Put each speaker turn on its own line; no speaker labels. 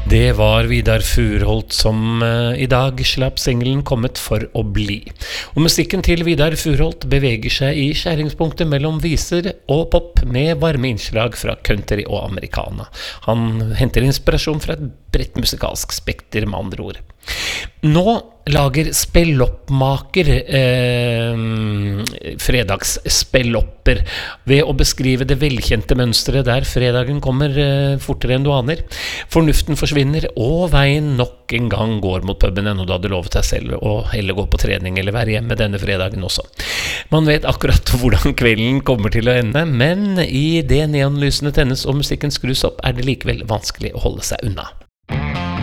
Det var Vidar Furholt som I dag slapp singelen Kommet for å bli. Og musikken til Vidar Furholt beveger seg I skjæringspunktet mellom viser og pop med varme innslag fra country og americana. Han henter inspirasjon fra et bredt musikalsk spekter med andre ord. Nå lager spelloppmaker fredagsspellopper ved å beskrive det velkjente mønstret der fredagen kommer fortere enn du aner. Fornuften forsvinner, og veien nok en gang går mot puben enn du hadde lovet deg selv å heller gå på trening eller være hjemme denne fredagen også. Man vet akkurat hvordan kvelden kommer til å ende, men I det neonlysene tennes og musikken skrus opp, det likevel vanskelig å holde seg unna.